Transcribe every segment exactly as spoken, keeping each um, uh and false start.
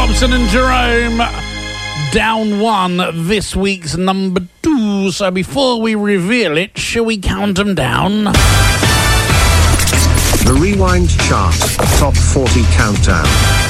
Robson and Jerome, down one, this week's number two. So before we reveal it, shall we count them down? The Rewind Chart Top forty Countdown.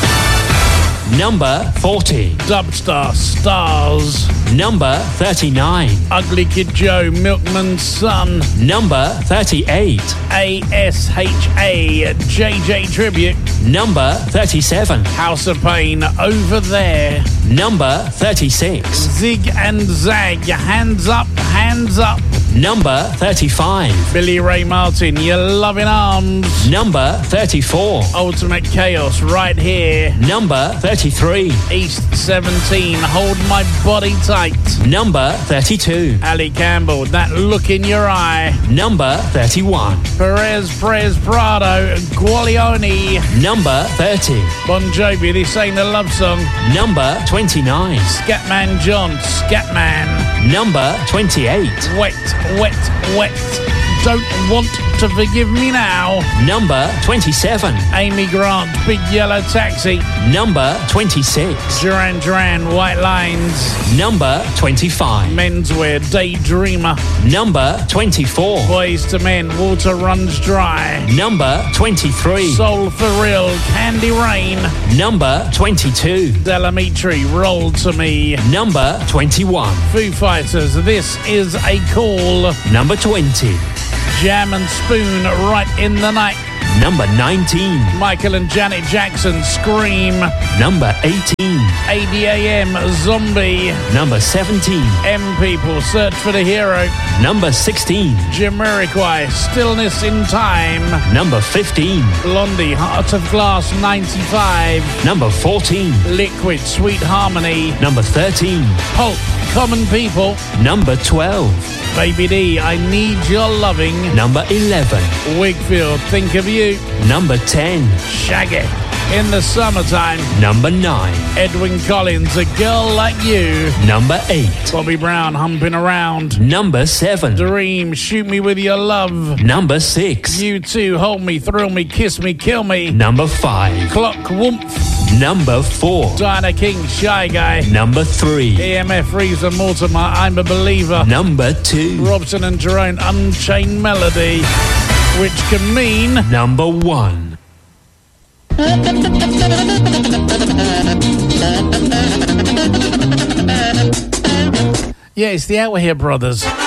Number forty. Dubstar Stars. Number thirty-nine. Ugly Kid Joe, Milkman's Son. Number thirty-eight. A S H A, J J Tribute. Number thirty-seven. House of Pain, Over There. Number thirty-six. Zig and Zag, Hands Up, Hands Up. Number thirty-five. Billy Ray Martin, Your Loving Arms. Number thirty-four. Ultimate Chaos, Right Here. Number thirty-three. East seventeen, Hold My Body Tight. Number thirty-two. Ali Campbell, That Look in Your Eye. Number thirty-one. Perez Perez Prado, Guaglione. Number thirty. Bon Jovi, This Ain't a Love Song. Number twenty-nine. Scatman John, Scatman. Number twenty-eight. Wet, wet, wet. Don't Want to Forgive Me Now. Number twenty-seven. Amy Grant, Big Yellow Taxi. Number twenty-six. Duran Duran, White Lines. Number twenty-five. Menswear, Daydreamer. Number twenty-four. Boys to Men, Water Runs Dry. Number twenty-three. Soul for Real, Candy Rain. Number twenty-two. Delamitri, Roll to Me. Number twenty-one. Foo Fighters, This Is a Call. Number twenty. Jam and Spoon, Right in the Night. Number nineteen. Michael and Janet Jackson, Scream. Number eighteen. A D A M, Zombie. Number seventeen. M People, Search for the Hero. Number sixteen. Jamiroquai, Stillness in Time. Number fifteen. Blondie, Heart of Glass, ninety-five. Number fourteen. Liquid, Sweet Harmony. Number thirteen. Pulp, Common People. Number twelve. Baby D, I Need Your Loving. Number eleven. Wigfield, Think of You. Number ten. Shaggy, In the Summertime. Number nine. Edwin Collins, A Girl Like You. Number eight. Bobby Brown, Humping Around. Number seven. Dream, Shoot Me With Your Love. Number six. You Too, Hold Me, Thrill Me, Kiss Me, Kill Me. Number five. Clock, Woomph. Number four. Diana King, Shy Guy. Number three. E M F, Reeves and Mortimer, I'm a Believer. Number two. Robson and Jerome, Unchained Melody, which can mean number one. Yeah, it's the Out Here Brothers.